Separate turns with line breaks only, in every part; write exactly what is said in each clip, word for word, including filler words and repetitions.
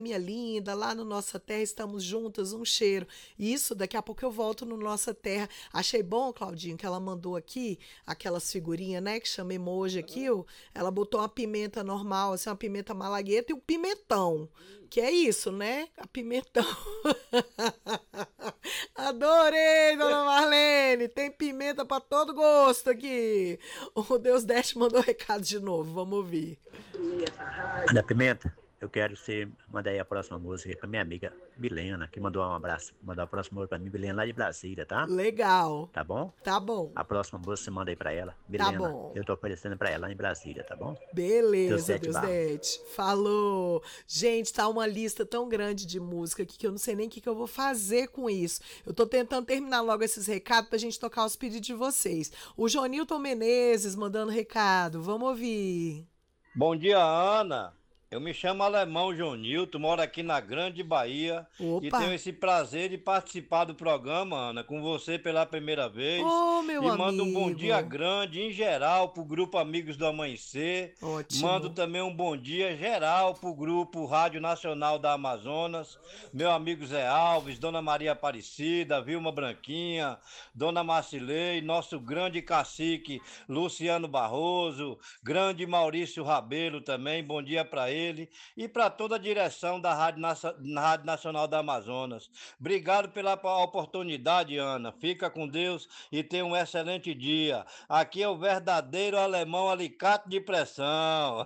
minha linda, lá no Nossa Terra estamos juntas, um cheiro. Isso, daqui a pouco eu volto no Nossa Terra. Achei bom, Claudinho, que ela mandou aqui aquelas figurinhas, né, que chama emoji aqui, ó. Ela botou uma pimenta normal, assim, uma pimenta malagueta e um pimentão, que é isso, né? A pimentão. Adorei, dona Marlene. Tem pimenta para todo gosto aqui. O Deus Deste mandou recado de novo. Vamos ouvir.
Da Pimenta, eu quero você mandar aí a próxima música pra minha amiga Milena, que mandou um abraço, mandou a próxima música pra mim, Milena lá de Brasília, tá?
Legal.
Tá bom?
Tá bom.
A próxima música você manda aí pra ela.
Tá
Milena,
bom.
eu tô oferecendo pra ela lá em Brasília, tá bom? Teus
Beleza,
sete
Deus
barros.
Dete. Falou. Gente, tá uma lista tão grande de música aqui que eu não sei nem o que, que eu vou fazer com isso. Eu tô tentando terminar logo esses recados pra gente tocar os pedidos de vocês. O Jonilton Menezes mandando recado. Vamos ouvir.
Bom dia, Ana. Eu me chamo Alemão João Nilton, moro aqui na Grande Bahia e tenho
Opa.
esse prazer de participar do programa, Ana, com você pela primeira vez.
Ô, meu
E mando um bom dia
amigo.
grande em geral para o Grupo Amigos do Amanhecer. Mando
Ótimo.
também um bom dia geral para o Grupo Rádio Nacional da Amazonas. Meu amigo Zé Alves, Dona Maria Aparecida, Vilma Branquinha, Dona Marcilei, nosso grande cacique Luciano Barroso, grande Maurício Rabelo também, bom dia para ele. E para toda a direção da Rádio, Naça- na Rádio Nacional da Amazonas. Obrigado pela pa- oportunidade, Ana. Fica com Deus e tenha um excelente dia. Aqui é o verdadeiro alemão alicate de pressão.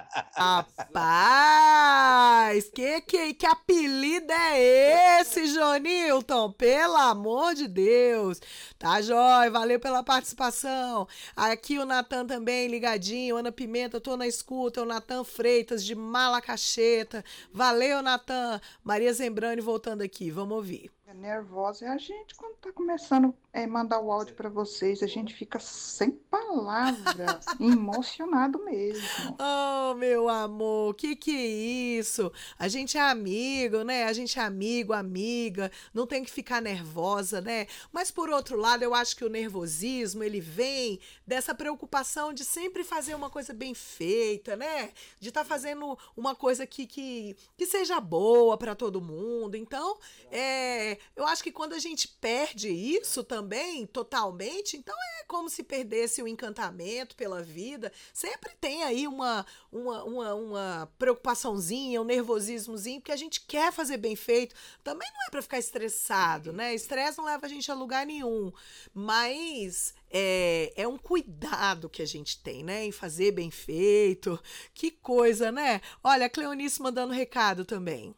Rapaz, que, que, que apelido é esse, Jonilton? Pelo amor de Deus. Tá, jóia, valeu pela participação. Aqui o Natan também ligadinho, Ana Pimenta, tô na escuta, o Natan Freitas de Malacacheta. Valeu, Natan. Maria Zembrani voltando aqui, vamos ouvir.
É nervosa é a gente quando tá começando a mandar o áudio para vocês, a gente fica sem palavras, emocionado mesmo.
Oh, meu amor, que que é isso? A gente é amigo, né? A gente é amigo, amiga, não tem que ficar nervosa, né? Mas por outro lado, eu acho que o nervosismo, ele vem dessa preocupação de sempre fazer uma coisa bem feita, né? De estar fazendo uma coisa que, que, que seja boa para todo mundo. Então, é, eu acho que quando a gente perde isso também, totalmente, então é como se perdesse o encantamento pela vida. Sempre tem aí uma, uma, uma, uma preocupaçãozinha, um nervosismozinho, porque a gente quer fazer bem feito. Também não é para ficar estressado, né? Estresse não leva a gente a lugar nenhum. Mas é, é um cuidado que a gente tem, né? Em fazer bem feito. Que coisa, né? Olha, a Cleonice mandando recado também.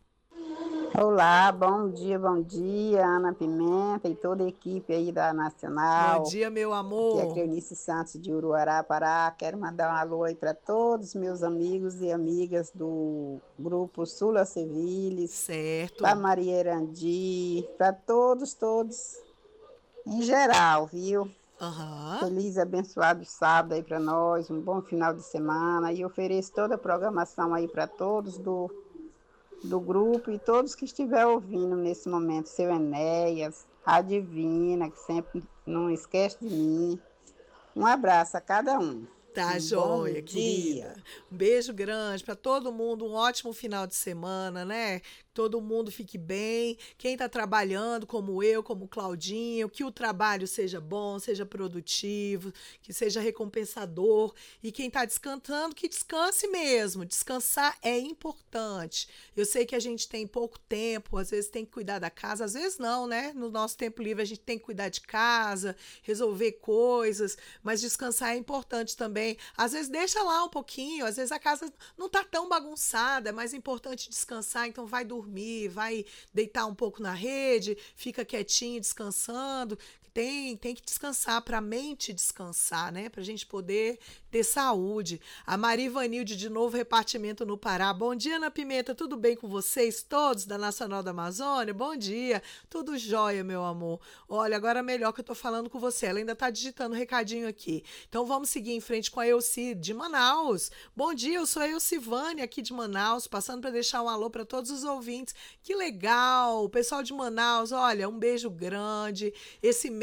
Olá, bom dia, bom dia, Ana Pimenta e toda a equipe aí da
Bom
Nacional.
dia, meu
Aqui é a
amor.
Cleonice Santos de Uruará, Pará. Quero mandar um alô aí para todos os meus amigos e amigas do grupo Sula Civiles,
Certo.
para Maria Erandi, para todos, todos, em geral, viu?
Aham.
Feliz e abençoado sábado aí para nós, um bom final de semana e ofereço toda a programação aí para todos do do grupo e todos que estiver ouvindo nesse momento, seu Enéas, a Divina, que sempre não esquece de mim. Um abraço a cada um.
Tá
Um
joia,
bom
querida.
dia.
Um beijo grande para todo mundo, um ótimo final de semana, né? Todo mundo fique bem. Quem tá trabalhando, como eu, como Claudinho, que o trabalho seja bom, seja produtivo, que seja recompensador. E quem tá descansando, que descanse mesmo. Descansar é importante. Eu sei que a gente tem pouco tempo, às vezes tem que cuidar da casa, às vezes não, né? No nosso tempo livre a gente tem que cuidar de casa, resolver coisas, mas descansar é importante também. Às vezes deixa lá um pouquinho, às vezes a casa não tá tão bagunçada, é mais importante descansar, então vai dormir, vai deitar um pouco na rede, fica quietinho, descansando. Tem, tem que descansar para a mente descansar, né? Para a gente poder ter saúde. A Maria Vanilde, de novo, repartimento no Pará. Bom dia, Ana Pimenta, tudo bem com vocês todos da Nacional da Amazônia? Bom dia, tudo jóia, meu amor. Olha, agora melhor que eu tô falando com você, ela ainda tá digitando um recadinho aqui. Então vamos seguir em frente com a Elci de Manaus. Bom dia, eu sou a Elcivânia aqui de Manaus, passando para deixar um alô para todos os ouvintes. Que legal, pessoal de Manaus, olha, um beijo grande. Esse mês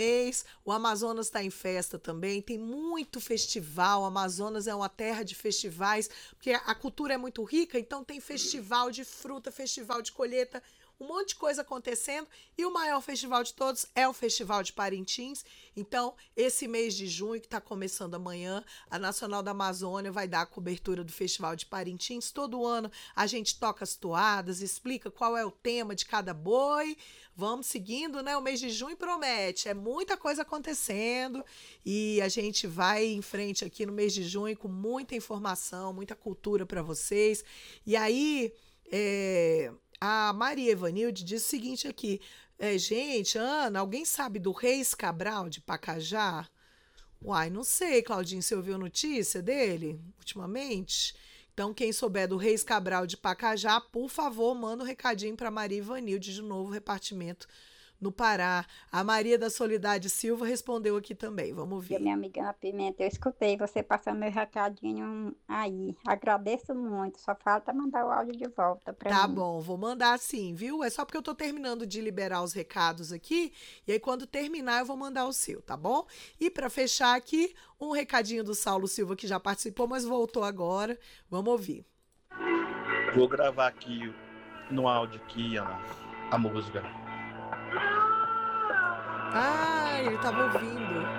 mês. O Amazonas está em festa também, tem muito festival. O Amazonas é uma terra de festivais, porque a cultura é muito rica, então tem festival de fruta, festival de colheita, um monte de coisa acontecendo, e o maior festival de todos é o Festival de Parintins. Então, esse mês de junho, que está começando amanhã, a Nacional da Amazônia vai dar a cobertura do Festival de Parintins. Todo ano a gente toca as toadas, explica qual é o tema de cada boi. Vamos seguindo, né? O mês de junho promete, é muita coisa acontecendo, e a gente vai em frente aqui no mês de junho com muita informação, muita cultura para vocês. E aí, é... a Maria Evanilde diz o seguinte aqui, é, gente, Ana, alguém sabe do Reis Cabral de Pacajá? Uai, não sei, Claudinho, você ouviu notícia dele ultimamente? Então, quem souber do Reis Cabral de Pacajá, por favor, manda um recadinho para Maria Ivanilde de novo, repartimento no Pará. A Maria da Solidade Silva respondeu aqui também. Vamos ver.
Minha amiga Ana Pimenta, eu escutei você passando meu recadinho aí. Agradeço muito. Só falta mandar o áudio de volta para mim.
Tá bom, vou mandar sim, viu? É só porque eu tô terminando de liberar os recados aqui, e aí quando terminar eu vou mandar o seu, tá bom? E para fechar aqui, um recadinho do Saulo Silva, que já participou, mas voltou agora. Vamos ouvir.
Vou gravar aqui no áudio aqui, Ana, a música.
Ah, ele tava ouvindo.